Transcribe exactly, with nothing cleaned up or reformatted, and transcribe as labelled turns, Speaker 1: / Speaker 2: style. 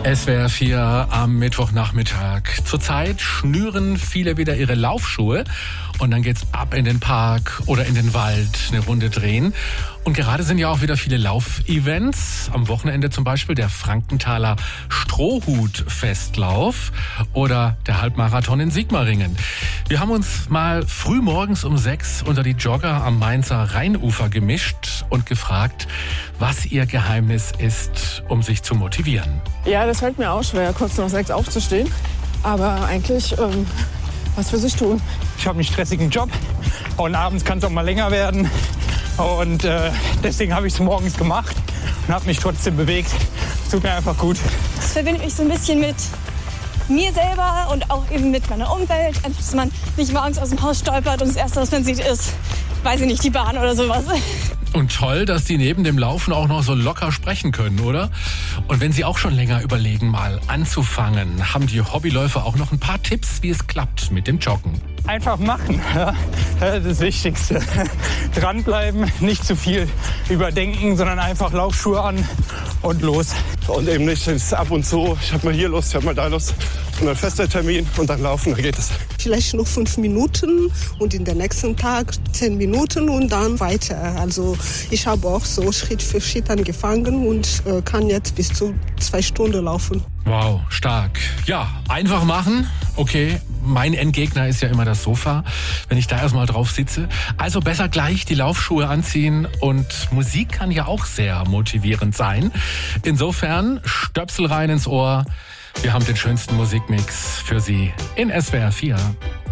Speaker 1: S W R vier am Mittwochnachmittag. Zurzeit schnüren viele wieder ihre Laufschuhe und dann geht's ab in den Park oder in den Wald, eine Runde drehen. Und gerade sind ja auch wieder viele Laufevents. Am Wochenende zum Beispiel der Frankenthaler Strohhut-Festlauf oder der Halbmarathon in Sigmaringen. Wir haben uns mal früh morgens um sechs unter die Jogger am Mainzer Rheinufer gemischt und gefragt, was ihr Geheimnis ist, um sich zu motivieren.
Speaker 2: Ja, das fällt mir auch schwer, kurz nach sechs aufzustehen. Aber eigentlich ähm, was für sich tun.
Speaker 3: Ich habe einen stressigen Job und abends kann es auch mal länger werden. Und äh, deswegen habe ich es morgens gemacht und habe mich trotzdem bewegt. Es tut mir einfach gut.
Speaker 4: Das verbindet mich so ein bisschen mit mir selber und auch eben mit meiner Umwelt. Einfach, dass man nicht morgens aus dem Haus stolpert und das Erste, was man sieht, ist, weiß ich nicht, die Bahn oder sowas.
Speaker 1: Und toll, dass die neben dem Laufen auch noch so locker sprechen können, oder? Und wenn Sie auch schon länger überlegen, mal anzufangen, haben die Hobbyläufer auch noch ein paar Tipps, wie es klappt mit dem Joggen.
Speaker 3: Einfach machen, ja, das ist das Wichtigste. Dranbleiben, nicht zu viel überdenken, sondern einfach Laufschuhe an und los.
Speaker 5: Und eben nicht ab und zu, ich habe mal hier Lust, ich habe mal da Lust. Und dann fester Termin und dann laufen, da geht es.
Speaker 6: Vielleicht noch fünf Minuten und in den nächsten Tag zehn Minuten und dann weiter. Also ich habe auch so Schritt für Schritt angefangen und äh, kann jetzt bis zu zwei Stunden laufen.
Speaker 1: Wow, stark. Ja, einfach machen. Okay, mein Endgegner ist ja immer das Sofa, wenn ich da erstmal drauf sitze. Also besser gleich die Laufschuhe anziehen und Musik kann ja auch sehr motivierend sein. Insofern Stöpsel rein ins Ohr. Wir haben den schönsten Musikmix für Sie in S W R vier.